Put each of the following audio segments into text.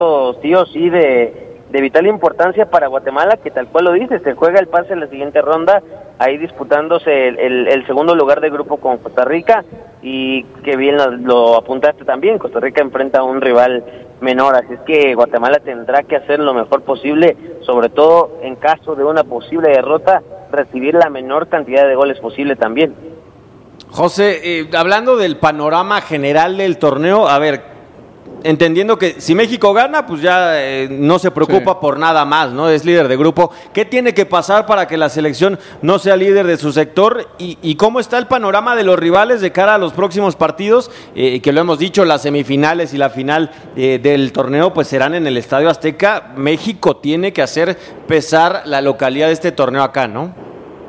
sí o sí de vital importancia para Guatemala, que tal cual lo dice, se juega el pase en la siguiente ronda, ahí disputándose el segundo lugar de grupo con Costa Rica, y que bien lo apuntaste también, Costa Rica enfrenta a un rival menor, así es que Guatemala tendrá que hacer lo mejor posible, sobre todo en caso de una posible derrota, recibir la menor cantidad de goles posible también. José, hablando del panorama general del torneo, a ver, entendiendo que si México gana, pues ya no se preocupa por nada más, ¿no? Es líder de grupo. ¿Qué tiene que pasar para que la selección no sea líder de su sector? ¿Y cómo está el panorama de los rivales de cara a los próximos partidos? Que lo hemos dicho, las semifinales y la final del torneo pues serán en el Estadio Azteca. México tiene que hacer pesar la localidad de este torneo acá, ¿no?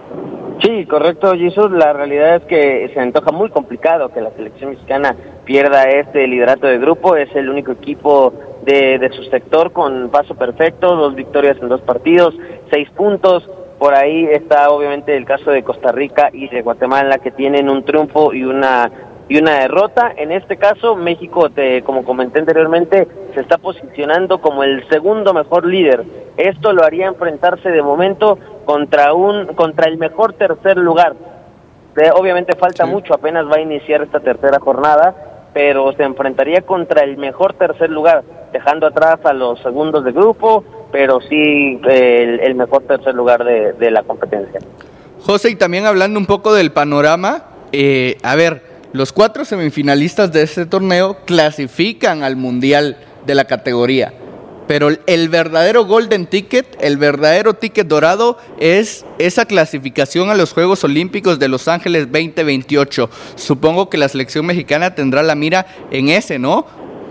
Sí, correcto, Jesús. La realidad es que se antoja muy complicado que la selección mexicana pierda este liderato de grupo. Es el único equipo de su sector con paso perfecto, 2 victorias en 2 partidos, 6 puntos. Por ahí está obviamente el caso de Costa Rica y de Guatemala, que tienen un triunfo y una derrota. En este caso, México, como comenté anteriormente, se está posicionando como el segundo mejor líder. Esto lo haría enfrentarse de momento contra el mejor tercer lugar. Obviamente falta mucho, apenas va a iniciar esta tercera jornada, pero se enfrentaría contra el mejor tercer lugar, dejando atrás a los segundos de grupo, pero sí el mejor tercer lugar de la competencia. José, y también hablando un poco del panorama, a ver, los 4 semifinalistas de este torneo clasifican al Mundial de la categoría, pero el verdadero Golden Ticket, el verdadero ticket dorado es esa clasificación a los Juegos Olímpicos de Los Ángeles 2028. Supongo que la selección mexicana tendrá la mira en ese, ¿no?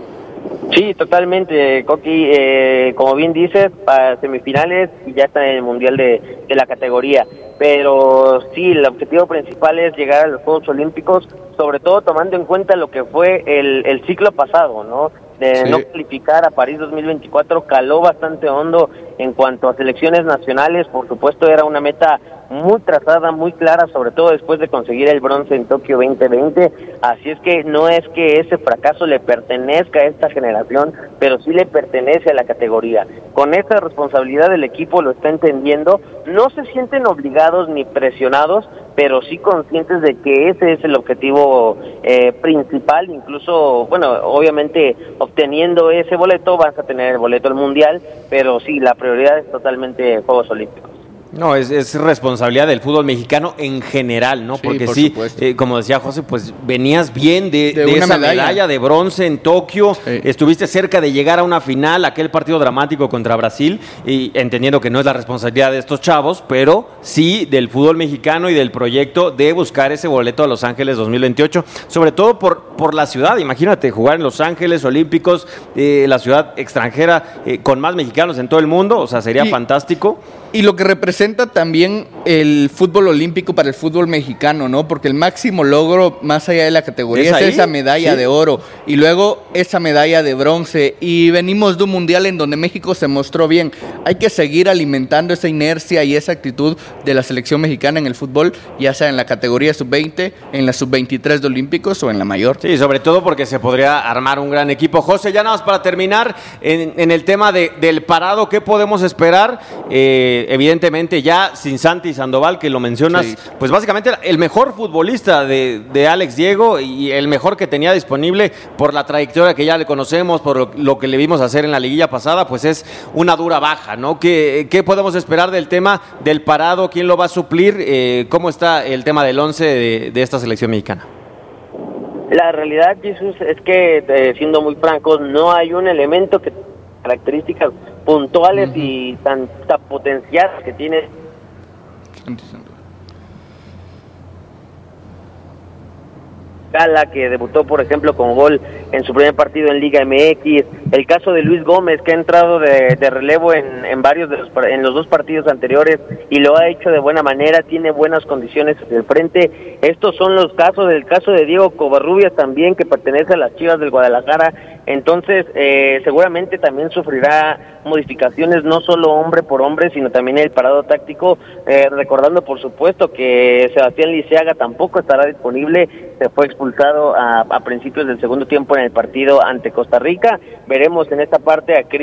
Sí, totalmente, Coqui, como bien dices, para semifinales y ya está en el Mundial de la categoría, pero sí, el objetivo principal es llegar a los Juegos Olímpicos, sobre todo tomando en cuenta lo que fue el ciclo pasado, ¿no? De no calificar a París 2024 caló bastante hondo en cuanto a selecciones nacionales. Por supuesto era una meta muy trazada, muy clara, sobre todo después de conseguir el bronce en Tokio 2020, así es que no es que ese fracaso le pertenezca a esta generación, pero sí le pertenece a la categoría. Con esta responsabilidad el equipo lo está entendiendo, no se sienten obligados ni presionados, pero sí conscientes de que ese es el objetivo principal. Incluso, bueno, obviamente obteniendo ese boleto vas a tener el boleto al Mundial, pero sí, la prioridad es totalmente Juegos Olímpicos. No, es responsabilidad del fútbol mexicano en general, ¿no? Porque sí, como decía José, pues venías bien de esa medalla de bronce en Tokio, estuviste cerca de llegar a una final, aquel partido dramático contra Brasil, y entendiendo que no es la responsabilidad de estos chavos, pero sí del fútbol mexicano y del proyecto de buscar ese boleto a Los Ángeles 2028, sobre todo por la ciudad. Imagínate jugar en Los Ángeles Olímpicos, la ciudad extranjera con más mexicanos en todo el mundo, o sea, sería fantástico. Y lo que representa también el fútbol olímpico para el fútbol mexicano, ¿no? Porque el máximo logro, más allá de la categoría, es esa medalla de oro y luego esa medalla de bronce. Y venimos de un mundial en donde México se mostró bien. Hay que seguir alimentando esa inercia y esa actitud de la selección mexicana en el fútbol, ya sea en la categoría sub-20, en la sub-23 de Olímpicos o en la mayor. Sí, sobre todo porque se podría armar un gran equipo. José, ya nada más para terminar, en el tema del parado, ¿qué podemos esperar? Evidentemente ya sin Santi Sandoval, que lo mencionas, pues básicamente el mejor futbolista de Alex Diego y el mejor que tenía disponible por la trayectoria que ya le conocemos, por lo que le vimos hacer en la liguilla pasada, pues es una dura baja, ¿no? ¿Qué podemos esperar del tema del parado? ¿Quién lo va a suplir? ¿Cómo está el tema del 11 de esta selección mexicana? La realidad, Jesús, es que, siendo muy francos, no hay un elemento que características puntuales y tan potenciadas que tiene Gala, que debutó por ejemplo con gol en su primer partido en Liga MX, el caso de Luis Gómez, que ha entrado de relevo en varios en los 2 partidos anteriores y lo ha hecho de buena manera, tiene buenas condiciones hacia el frente. Estos son los casos, del caso de Diego Covarrubias también, que pertenece a las Chivas del Guadalajara, Entonces, seguramente también sufrirá modificaciones, no solo hombre por hombre, sino también el parado táctico, recordando por supuesto que Sebastián Lisiaga tampoco estará disponible, se fue expulsado a principios del segundo tiempo en el partido ante Costa Rica. Veremos en esta parte a